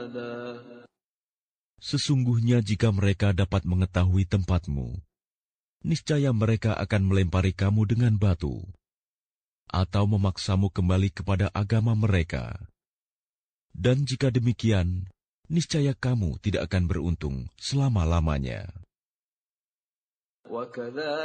Sesungguhnya jika mereka dapat mengetahui tempatmu, niscaya mereka akan melempari kamu dengan batu, atau memaksamu kembali kepada agama mereka. Dan jika demikian, niscaya kamu tidak akan beruntung selama-lamanya.